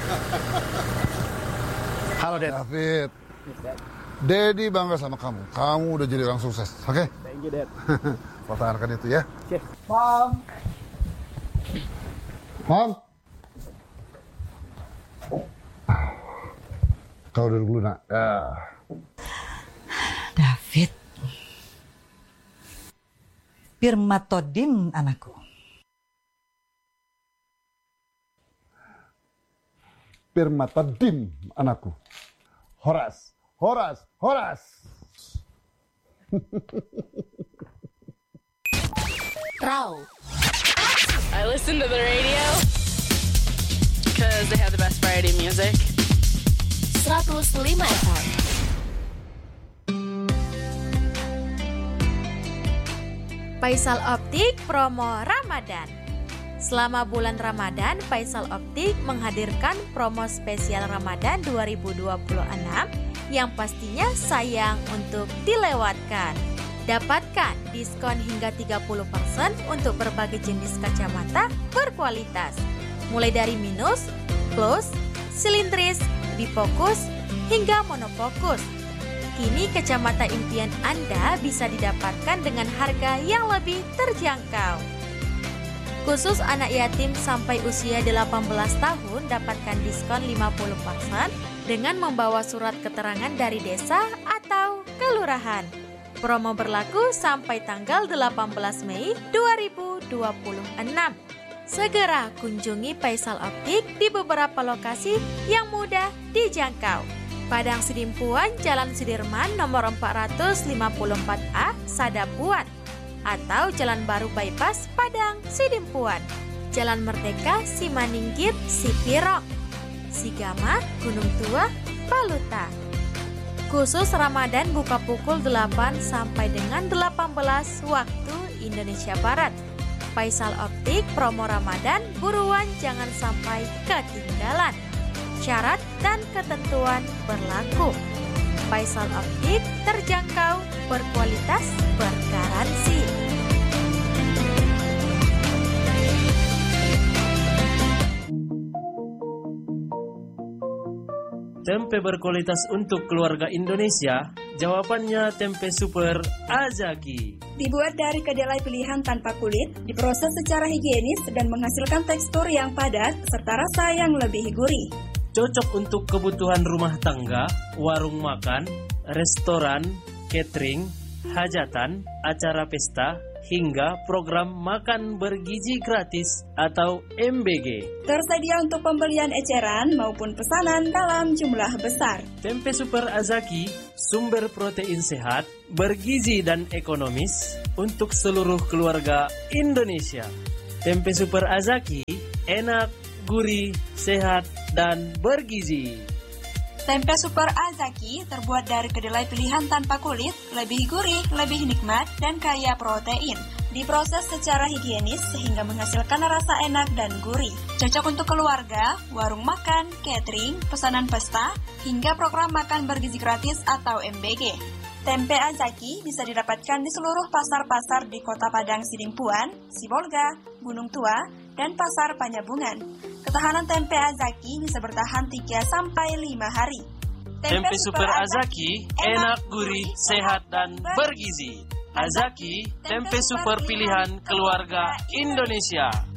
Halo, Dad. David. Daddy bangga sama kamu. Kamu udah jadi orang sukses, oke? Thank you, Dad. Pertahankan itu ya. Oke. Mom. Kau duduk dulu, nak. David. Pirmatodim, anakku. Pirmatodim, anakku. Horas. Raw. I listen to the radio because they have the best variety music. 105 FM. Faisal Optik promo Ramadan. Selama bulan Ramadan, Faisal Optik menghadirkan promo spesial Ramadan 2026 yang pastinya sayang untuk dilewatkan. Dapatkan diskon hingga 30% untuk berbagai jenis kacamata berkualitas. Mulai dari minus, plus, silindris, bifokus, hingga monofokus. Kini kacamata impian Anda bisa didapatkan dengan harga yang lebih terjangkau. Khusus anak yatim sampai usia 18 tahun dapatkan diskon 50% dengan membawa surat keterangan dari desa atau kelurahan. Promo berlaku sampai tanggal 18 Mei 2026. Segera kunjungi Faisal Optik di beberapa lokasi yang mudah dijangkau. Padang Sidimpuan, Jalan Sudirman nomor 454A, Sadapuan, atau Jalan Baru Bypass, Padang Sidimpuan. Jalan Merdeka, Simaningkit, Sipirok, Sigama, Gunung Tua, Paluta. Khusus Ramadan buka pukul 8 sampai dengan 18 waktu Indonesia Barat. Faisal Optik promo Ramadan, buruan jangan sampai ketinggalan. Syarat dan ketentuan berlaku. Faisal Optik terjangkau, berkualitas, bergaransi. Tempe berkualitas untuk keluarga Indonesia, jawabannya tempe super Azaki. Dibuat dari kedelai pilihan tanpa kulit, diproses secara higienis dan menghasilkan tekstur yang padat serta rasa yang lebih gurih. Cocok untuk kebutuhan rumah tangga, warung makan, restoran, catering, hajatan, acara pesta, hingga program makan bergizi gratis atau MBG. Tersedia untuk pembelian eceran maupun pesanan dalam jumlah besar. Tempe super Azaki, sumber protein sehat, bergizi dan ekonomis untuk seluruh keluarga Indonesia. Tempe super Azaki, enak, gurih, sehat, dan bergizi. Tempe super Azaki terbuat dari kedelai pilihan tanpa kulit, lebih gurih, lebih nikmat, dan kaya protein. Diproses secara higienis sehingga menghasilkan rasa enak dan gurih. Cocok untuk keluarga, warung makan, catering, pesanan pesta, hingga program makan bergizi gratis atau MBG. Tempe Azaki bisa didapatkan di seluruh pasar-pasar di Kota Padang Sidimpuan, Sibolga, Gunung Tua, dan Pasar Panyabungan. Ketahanan tempe Azaki bisa bertahan 3-5 hari. Tempe super Azaki, enak, gurih, sehat, dan bergizi. Azaki, tempe super pilihan keluarga Indonesia.